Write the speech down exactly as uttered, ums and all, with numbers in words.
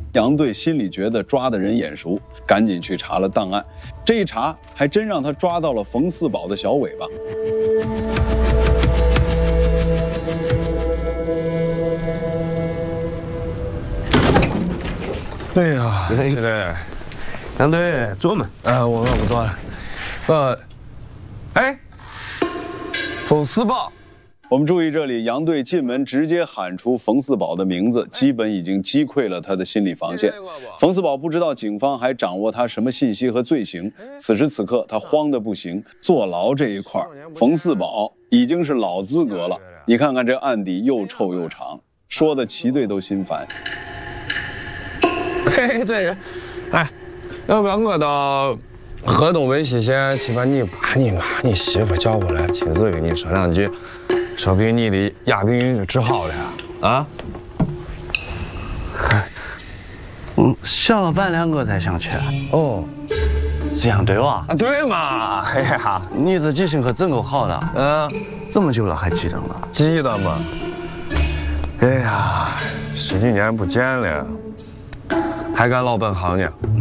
杨队心里觉得抓的人眼熟，赶紧去查了档案。这一查，还真让他抓到了冯四宝的小尾巴。 哎呀，现在杨队坐嘛？呃，我我不坐了。呃，哎，冯四宝。 我们注意这里，杨队进门直接喊出冯四宝的名字，基本已经击溃了他的心理防线。冯四宝不知道警方还掌握他什么信息和罪行，此时此刻他慌得不行。坐牢这一块，冯四宝已经是老资格了。你看看这案底又臭又长，说的齐队都心烦。 嘿嘿，这人，哎，要不要我到河东文溪县去把你爸、你妈、你媳妇叫过来，亲自跟你说两句？ 说不定你的牙病就治好了呀！啊， 嗯，想了半天我才想起来。哦，这样对吧？ 啊，对嘛！哎呀， 你这记性可真够好的。嗯，这么久了还记得吗？ 记得嘛。哎呀，十几年不见了，还干老本行呢。